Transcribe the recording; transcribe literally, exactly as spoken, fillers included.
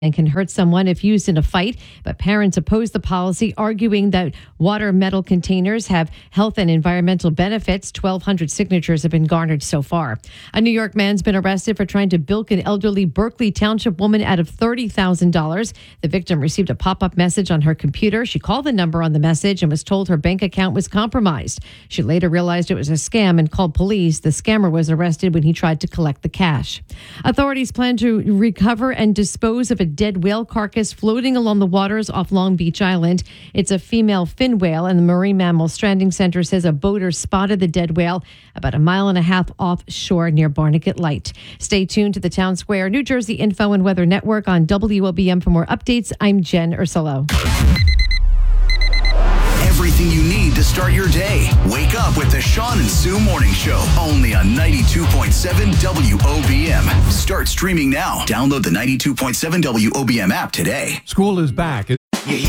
and can hurt someone if used in a fight, but parents oppose the policy, arguing that water metal containers have health and environmental benefits. twelve hundred signatures have been garnered so far. A New York man's been arrested for trying to bilk an elderly Berkeley Township woman out of thirty thousand dollars. The victim received a pop-up message on her computer. She called the number on the message and was told her bank account was compromised. She later realized it was a scam and called police. The scammer was arrested when he tried to collect the cash. Authorities plan to recover and dispose of a dead whale carcass floating along the waters off Long Beach Island. It's a female fin whale, and the Marine Mammal Stranding Center says a boater spotted the dead whale about a mile and a half offshore near Barnegat Light. Stay tuned to the Town Square New Jersey Info and Weather Network on W O B M for more updates. I'm Jen Ursulo. Everything you need to start your day. Wake up with the Sean and Sue Morning Show, only on ninety-two point seven W O B M. Start streaming now. Download the ninety-two point seven W O B M app today. School is back. You